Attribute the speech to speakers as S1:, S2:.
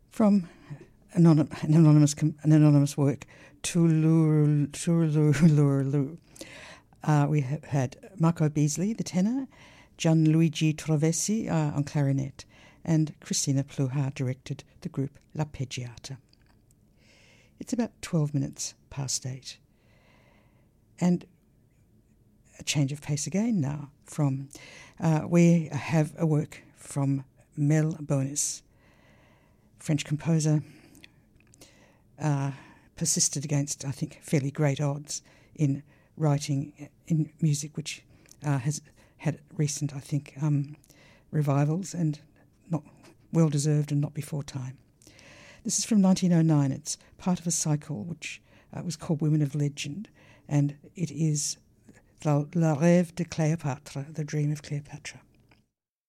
S1: From an anonymous work, Tulurulurulu. We have had Marco Beasley, the tenor, Gianluigi Travessi on clarinet, and Christina Pluhar directed the group L'Arpeggiata. It's about 12 minutes past 8. And a change of pace again now. We have a work from Mel Bonis, French composer, persisted against, I think, fairly great odds in writing in music which has had recent, I think, revivals and not well-deserved and not before time. This is from 1909. It's part of a cycle which was called Women of Legend, and it is La Rêve de Cléopâtre, the Dream of Cleopatra.